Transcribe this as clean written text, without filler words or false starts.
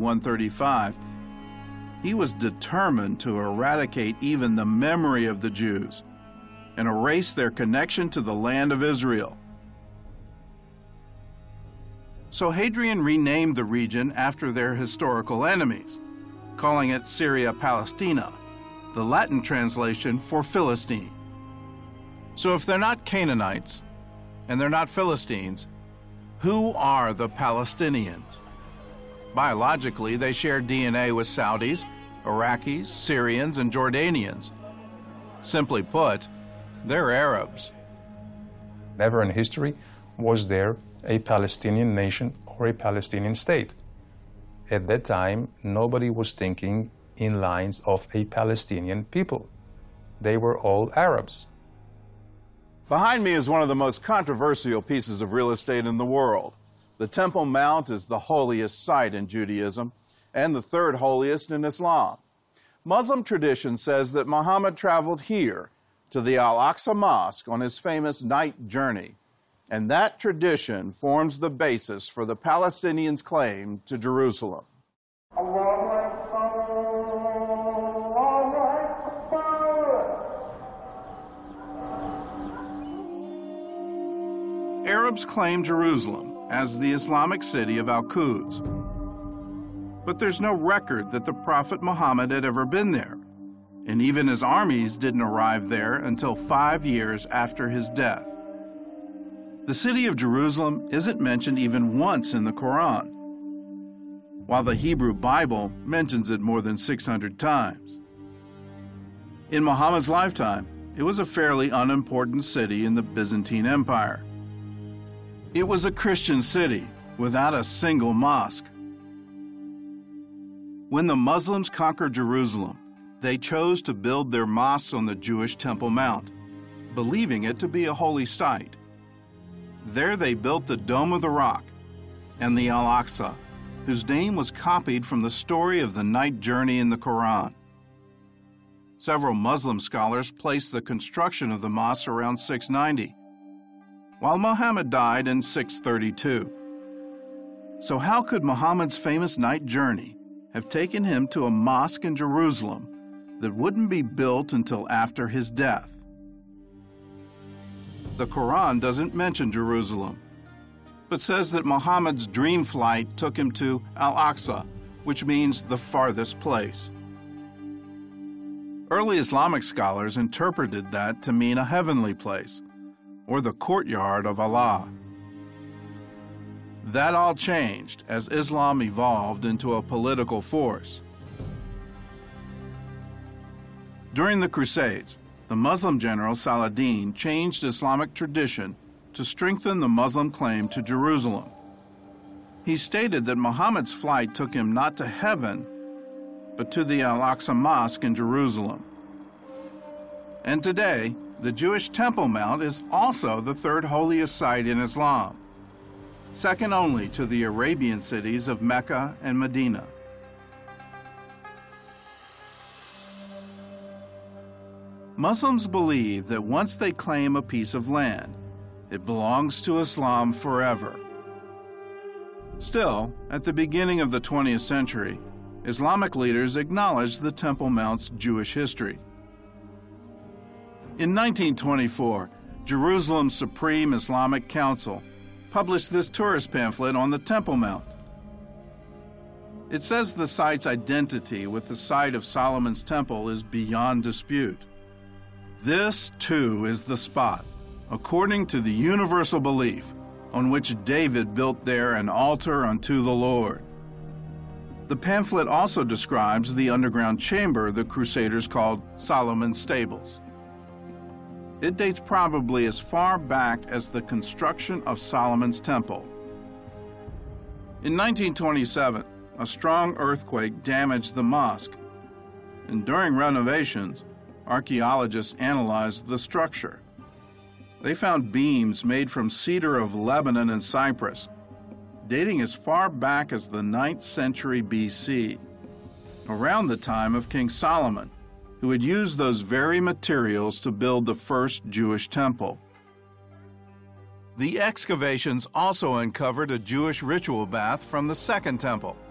135, he was determined to eradicate even the memory of the Jews and erase their connection to the land of Israel. So Hadrian renamed the region after their historical enemies, calling it Syria Palestina, the Latin translation for Philistine. So if they're not Canaanites and they're not Philistines, who are the Palestinians? Biologically, they share DNA with Saudis, Iraqis, Syrians, and Jordanians. Simply put, they're Arabs. Never in history was there a Palestinian nation or a Palestinian state. At that time, nobody was thinking in lines of a Palestinian people. They were all Arabs. Behind me is one of the most controversial pieces of real estate in the world. The Temple Mount is the holiest site in Judaism and the third holiest in Islam. Muslim tradition says that Muhammad traveled here to the Al-Aqsa Mosque on his famous night journey, and that tradition forms the basis for the Palestinians' claim to Jerusalem. Arabs claim Jerusalem as the Islamic city of Al-Quds. But there's no record that the Prophet Muhammad had ever been there, and even his armies didn't arrive there until 5 years after his death. The city of Jerusalem isn't mentioned even once in the Quran, while the Hebrew Bible mentions it more than 600 times. In Muhammad's lifetime, it was a fairly unimportant city in the Byzantine Empire. It was a Christian city without a single mosque. When the Muslims conquered Jerusalem, they chose to build their mosques on the Jewish Temple Mount, believing it to be a holy site. There they built the Dome of the Rock and the Al-Aqsa, whose name was copied from the story of the night journey in the Quran. Several Muslim scholars place the construction of the mosque around 690, while Muhammad died in 632. So how could Muhammad's famous night journey have taken him to a mosque in Jerusalem that wouldn't be built until after his death? The Quran doesn't mention Jerusalem, but says that Muhammad's dream flight took him to Al-Aqsa, which means the farthest place. Early Islamic scholars interpreted that to mean a heavenly place, or the courtyard of Allah. That all changed as Islam evolved into a political force. During the Crusades, the Muslim general Saladin changed Islamic tradition to strengthen the Muslim claim to Jerusalem. He stated that Muhammad's flight took him not to heaven, but to the Al-Aqsa Mosque in Jerusalem. And today, the Jewish Temple Mount is also the third holiest site in Islam, second only to the Arabian cities of Mecca and Medina. Muslims believe that once they claim a piece of land, it belongs to Islam forever. Still, at the beginning of the 20th century, Islamic leaders acknowledged the Temple Mount's Jewish history. In 1924, Jerusalem's Supreme Islamic Council published this tourist pamphlet on the Temple Mount. It says the site's identity with the site of Solomon's temple is beyond dispute. This, too, is the spot, according to the universal belief, on which David built there an altar unto the Lord. The pamphlet also describes the underground chamber the Crusaders called Solomon's Stables. It dates probably as far back as the construction of Solomon's Temple. In 1927, a strong earthquake damaged the mosque, and during renovations, archaeologists analyzed the structure. They found beams made from cedar of Lebanon and Cyprus, dating as far back as the 9th century BC, around the time of King Solomon, who had used those very materials to build the first Jewish temple. The excavations also uncovered a Jewish ritual bath from the Second Temple.